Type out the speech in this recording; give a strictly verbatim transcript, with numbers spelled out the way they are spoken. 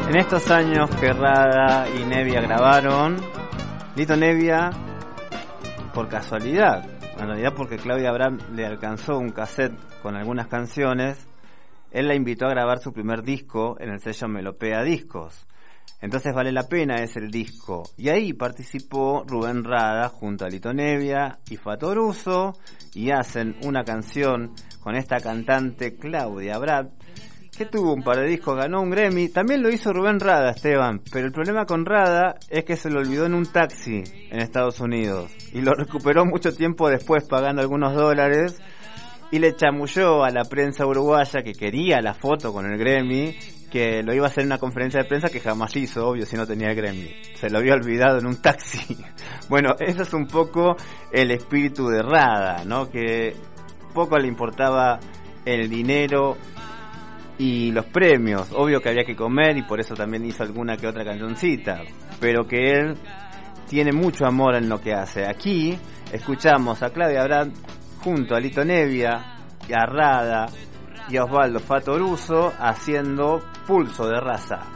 En estos años que Rada y Nevia grabaron, Lito Nevia, por casualidad, en realidad porque Claudia Abraham le alcanzó un cassette con algunas canciones, él la invitó a grabar su primer disco en el sello Melopea Discos. Entonces Vale la Pena es el disco. Y ahí participó Rubén Rada junto a Lito Nevia y Fatoruso, y hacen una canción con esta cantante Claudia Abraham, que tuvo un par de discos, ganó un Grammy. También lo hizo Rubén Rada, Esteban, pero el problema con Rada es que se lo olvidó en un taxi en Estados Unidos y lo recuperó mucho tiempo después pagando algunos dólares, y le chamulló a la prensa uruguaya que quería la foto con el Grammy, que lo iba a hacer en una conferencia de prensa que jamás hizo, obvio, si no tenía el Grammy. Se lo había olvidado en un taxi. Bueno, ese es un poco el espíritu de Rada, ¿no? Que poco le importaba el dinero y los premios. Obvio que había que comer y por eso también hizo alguna que otra cancioncita, pero que él tiene mucho amor en lo que hace. Aquí escuchamos a Claudia Abraham junto a Lito Nevia y a Rada y a Osvaldo Fatoruso haciendo Pulso de Raza.